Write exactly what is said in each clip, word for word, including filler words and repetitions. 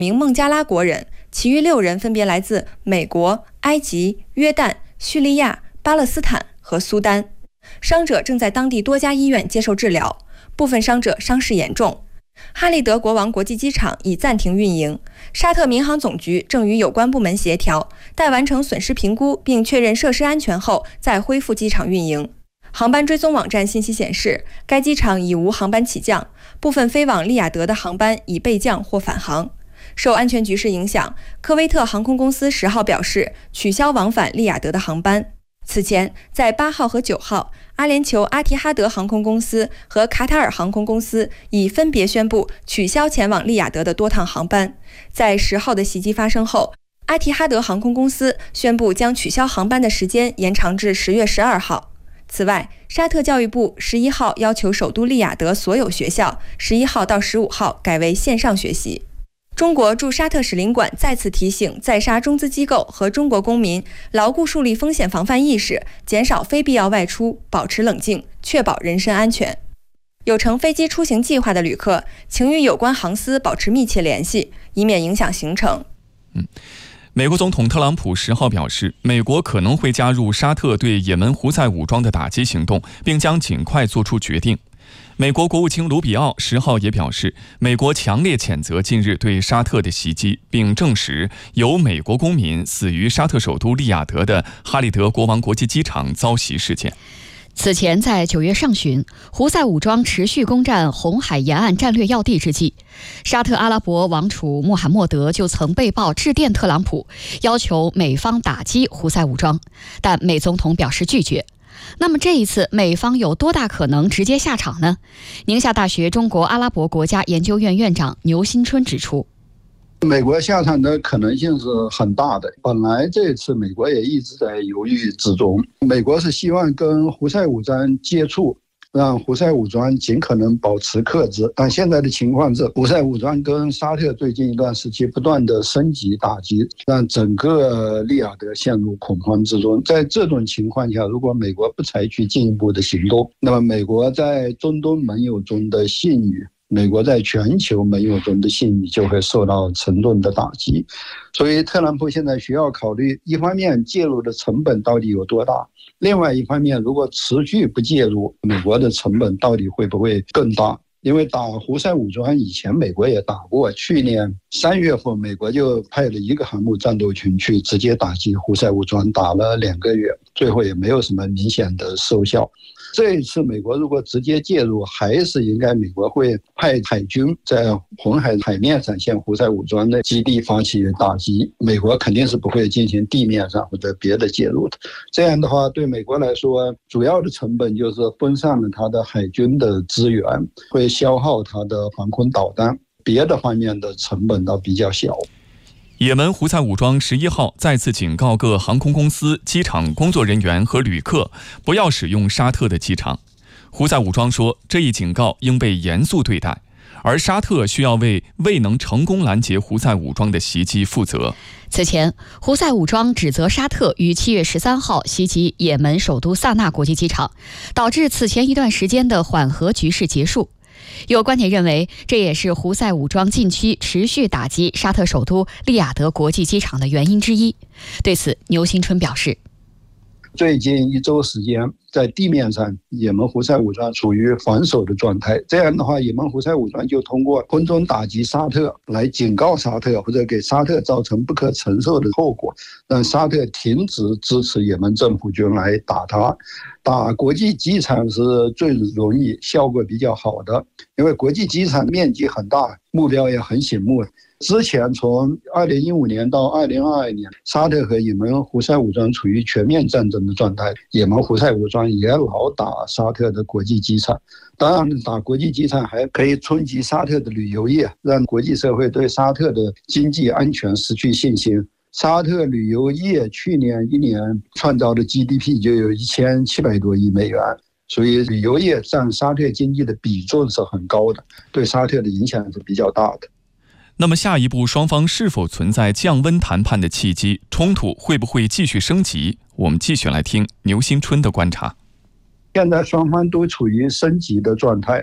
名孟加拉国人，其余六人分别来自美国、埃及、约旦、叙利亚、巴勒斯坦和苏丹。伤者正在当地多家医院接受治疗，部分伤者伤势严重。哈利德国王国际机场已暂停运营，沙特民航总局正与有关部门协调，待完成损失评估并确认设施安全后再恢复机场运营。航班追踪网站信息显示，该机场已无航班起降，部分飞往利雅得的航班已备降或返航。受安全局势影响，科威特航空公司十号表示取消往返利雅得的航班。此前，在八号和九号，阿联酋阿提哈德航空公司和卡塔尔航空公司已分别宣布取消前往利雅得的多趟航班。在十号的袭击发生后，阿提哈德航空公司宣布将取消航班的时间延长至十月十二号。此外，沙特教育部十一号要求首都利雅得所有学校十一号到十五号改为线上学习。中国驻沙特使领馆再次提醒在沙中资机构和中国公民牢固树立风险防范意识，减少非必要外出，保持冷静，确保人身安全。有乘飞机出行计划的旅客，请与有关航司保持密切联系，以免影响行程。 嗯，美国总统特朗普十号表示，美国可能会加入沙特对也门胡塞武装的打击行动，并将尽快做出决定。美国国务卿卢比奥十号也表示，美国强烈谴责近日对沙特的袭击，并证实有美国公民死于沙特首都利雅得的哈利德国王国际机场遭袭事件。 此前，在九月上旬，胡塞武装持续攻占红海沿岸战略要地之际，沙特阿拉伯王储穆罕默德就曾被曝致电特朗普，要求美方打击胡塞武装，但美总统表示拒绝。那么这一次美方有多大可能直接下场呢？宁夏大学中国阿拉伯国家研究院院长牛新春指出， 美国下场的可能性是很大的。本来这次美国也一直在犹豫之中，美国是希望跟胡塞武装接触，让胡塞武装尽可能保持克制，但现在的情况是，胡塞武装跟沙特最近一段时期不断的升级打击，让整个利雅得陷入恐慌之中。在这种情况下，如果美国不采取进一步的行动，那么美国在中东盟友中的信誉，美国在全球盟友中的信誉就会受到沉重的打击。所以特朗普现在需要考虑，一方面介入的成本到底有多大，另外一方面如果持续不介入，美国的成本到底会不会更大。因为打胡塞武装以前美国也打过，去年三月份美国就派了一个航母战斗群去直接打击胡塞武装，打了两个月，最后也没有什么明显的收效。这一次美国如果直接介入，还是应该美国会派海军在红海海面上向胡塞武装的基地发起打击，美国肯定是不会进行地面上或者别的介入的。这样的话对美国来说，主要的成本就是分散了它的海军的资源，会消耗它的防空导弹，别的方面的成本倒比较小。 也门胡塞武装十一号再次警告各航空公司、机场工作人员和旅客不要使用沙特的机场。胡塞武装说，这一警告应被严肃对待，而沙特需要为未能成功拦截胡塞武装的袭击负责。 此前，胡塞武装指责沙特于七月十三号袭击也门首都萨那国际机场，导致此前一段时间的缓和局势结束。有观点认为，这也是胡塞武装近期持续打击沙特首都利雅得国际机场的原因之一。对此，牛新春表示， 最近一周时间，在地面上也门胡塞武装处于防守的状态，这样的话也门胡塞武装就通过空中打击沙特来警告沙特，或者给沙特造成不可承受的后果，让沙特停止支持也门政府军来打他。打国际机场是最容易效果比较好的，因为国际机场面积很大，目标也很醒目。之前从二零一五年到二零二二年，沙特和也门胡塞武装处于全面战争的状态，也门胡塞武装也老打沙特的国际机场。当然打国际机场还可以冲击沙特的旅游业，让国际社会对沙特的经济安全失去信心。沙特旅游业去年一年创造的 G D P 就有一千七百多亿美元，所以旅游业占沙特经济的比重是很高的，对沙特的影响是比较大的。 那么下一步双方是否存在降温谈判的契机？冲突会不会继续升级？我们继续来听牛新春的观察。 现在双方都处于升级的状态，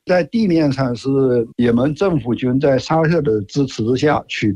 在地面上是也门政府军在沙特的支持之下取